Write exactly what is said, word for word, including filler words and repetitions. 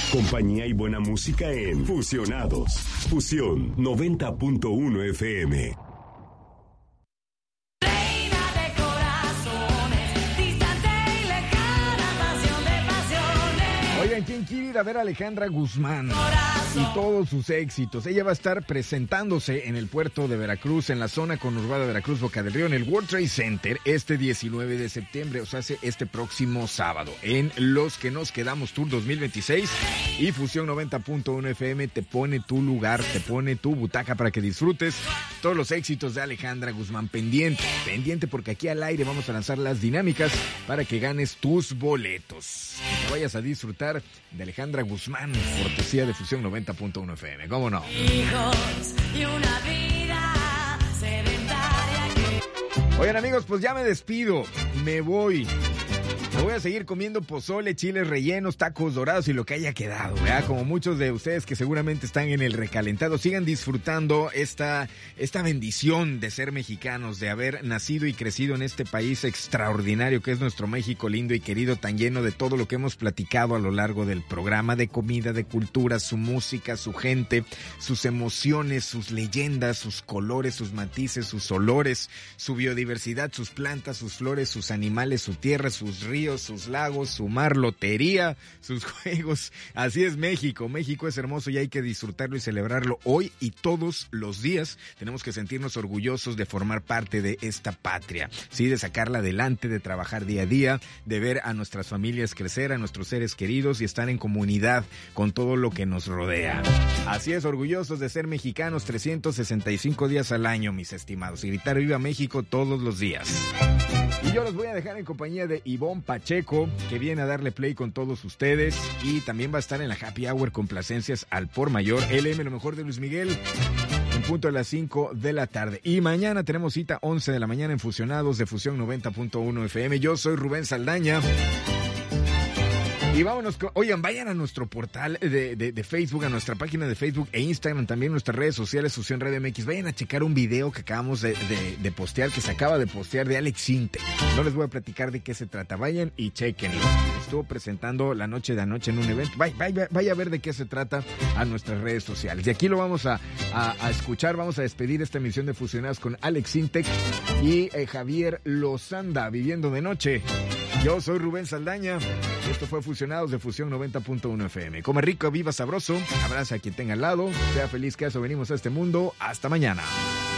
Compañía y buena música en Fusionados. Fusión noventa punto uno F M. Oigan, ¿quién quiere ir a ver a Alejandra Guzmán y todos sus éxitos? Ella va a estar presentándose en el puerto de Veracruz, en la zona conurbada de Veracruz, Boca del Río, en el World Trade Center, este diecinueve de septiembre, o sea, este próximo sábado, en Los Que Nos Quedamos Tour dos mil veintiséis. Y Fusión noventa punto uno F M te pone tu lugar, te pone tu butaca para que disfrutes todos los éxitos de Alejandra Guzmán. Pendiente, pendiente, porque aquí al aire vamos a lanzar las dinámicas para que ganes tus boletos. Y te vayas a disfrutar de Alejandra Guzmán, cortesía de Fusión noventa punto uno F M. ¿Cómo no? Hijos y una vida sedentaria que... Oigan, amigos, pues ya me despido. Me voy. Me voy a seguir comiendo pozole, chiles rellenos, tacos dorados y lo que haya quedado, ¿verdad? Como muchos de ustedes que seguramente están en el recalentado, sigan disfrutando esta, esta bendición de ser mexicanos, de haber nacido y crecido en este país extraordinario que es nuestro México lindo y querido, tan lleno de todo lo que hemos platicado a lo largo del programa, de comida, de cultura, su música, su gente, sus emociones, sus leyendas, sus colores, sus matices, sus olores, su biodiversidad, sus plantas, sus flores, sus animales, su tierra, sus ríos, sus lagos, su mar, lotería, sus juegos. Así es México. México es hermoso y hay que disfrutarlo y celebrarlo hoy y todos los días. Tenemos que sentirnos orgullosos de formar parte de esta patria, sí, de sacarla adelante, de trabajar día a día, de ver a nuestras familias crecer, a nuestros seres queridos y estar en comunidad con todo lo que nos rodea. Así es, orgullosos de ser mexicanos trescientos sesenta y cinco días al año, mis estimados, y gritar viva México todos los días. Y yo los voy a dejar en compañía de Ivonne Pacheco, que viene a darle play con todos ustedes, y también va a estar en la Happy Hour complacencias al por mayor, L M, lo mejor de Luis Miguel, en punto a las cinco de la tarde. Y mañana tenemos cita once de la mañana en Fusionados de Fusión noventa punto uno F M. Yo soy Rubén Saldaña. Y vámonos, con... oigan, vayan a nuestro portal de, de, de Facebook, a nuestra página de Facebook e Instagram, también nuestras redes sociales, Fusión Radio M X. Vayan a checar un video que acabamos de, de, de postear, que se acaba de postear, de Alex Intec. No les voy a platicar de qué se trata, vayan y chequenlo. Estuvo presentando la noche de anoche en un evento. Vaya, vaya, vaya a ver de qué se trata a nuestras redes sociales. Y aquí lo vamos a, a, a escuchar, vamos a despedir esta emisión de Fusionados con Alex Intec y eh, Javier Lozanda, Viviendo de Noche. Yo soy Rubén Saldaña. Esto fue Fusionados de Fusión noventa punto uno F M. Come rico, viva sabroso, abraza a quien tenga al lado, sea feliz, que a eso venimos a este mundo. Hasta mañana.